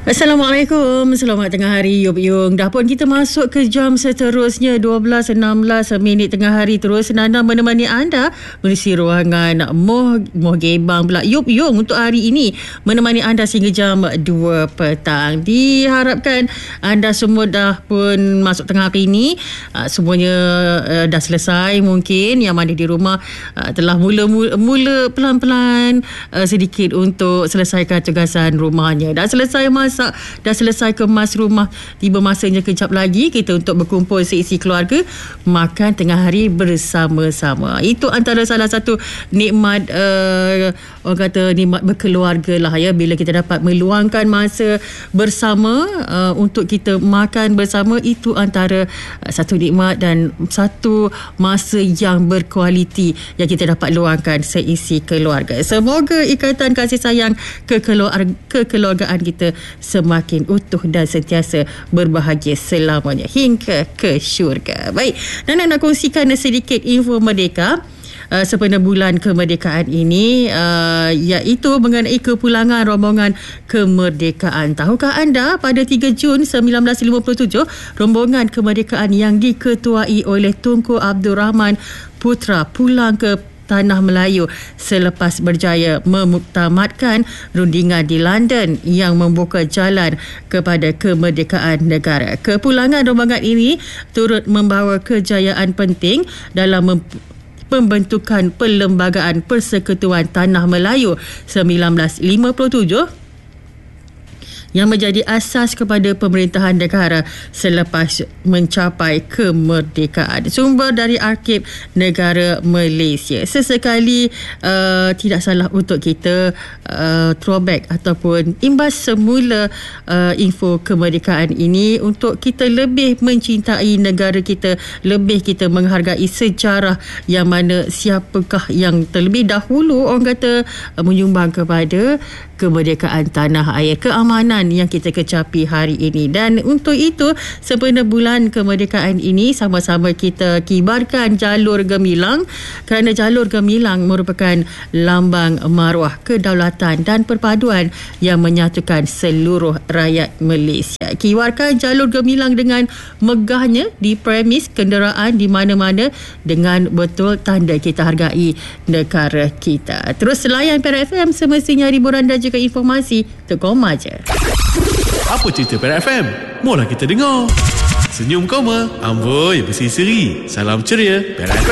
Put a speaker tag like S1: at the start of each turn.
S1: Assalamualaikum, selamat tengah hari Yub Yung. Dah pun kita masuk ke jam seterusnya 12.16 minit tengah hari. Terus Nana menemani anda mengisi ruangan Moh Gebang pula Yub Yung untuk hari ini, menemani anda sehingga jam 2 petang. Diharapkan anda semua dah pun masuk tengah hari ini, semuanya dah selesai. Mungkin yang mana di rumah telah mula pelan-pelan sedikit untuk selesaikan tugasan rumahnya. Dah selesai masak, dah selesai kemas rumah, tiba masanya kejap lagi kita untuk berkumpul seisi keluarga makan tengah hari bersama-sama. Itu antara salah satu nikmat orang kata nikmat berkeluarga lah ya, bila kita dapat meluangkan masa bersama untuk kita makan bersama. Itu antara satu nikmat dan satu masa yang berkualiti yang kita dapat luangkan seisi keluarga. Semoga ikatan kasih sayang kekeluargaan kita semakin utuh dan sentiasa berbahagia selamanya hingga ke syurga. Baik, Nana nak kongsikan sedikit info Merdeka sempena bulan kemerdekaan ini, iaitu mengenai kepulangan rombongan kemerdekaan. Tahukah anda pada 3 Jun 1957 rombongan kemerdekaan yang diketuai oleh Tunku Abdul Rahman Putra pulang ke Tanah Melayu selepas berjaya memuktamadkan rundingan di London yang membuka jalan kepada kemerdekaan negara. Kepulangan rombongan ini turut membawa kejayaan penting dalam pembentukan Perlembagaan Persekutuan Tanah Melayu 1957 yang menjadi asas kepada pemerintahan negara selepas mencapai kemerdekaan. Sumber dari Arsip Negara Malaysia. Sesekali tidak salah untuk kita throwback ataupun imbas semula info kemerdekaan ini untuk kita lebih mencintai negara kita, lebih kita menghargai sejarah yang mana siapakah yang terlebih dahulu orang kata menyumbang kepada kemerdekaan tanah air, keamanan yang kita kecapi hari ini. Dan untuk itu sempena bulan kemerdekaan ini sama-sama kita kibarkan jalur gemilang, kerana jalur gemilang merupakan lambang maruah kedaulatan dan perpaduan yang menyatukan seluruh rakyat Malaysia. Kibarkan jalur gemilang dengan megahnya di premis kenderaan di mana-mana dengan betul tanda kita hargai negara kita. Terus layan Perak FM, semestinya hiburan dan juga informasi untuk koma je.
S2: Apa cerita Perak FM? Mola kita dengar. Senyum koma, amboi berseri-seri. Salam ceria Perak FM.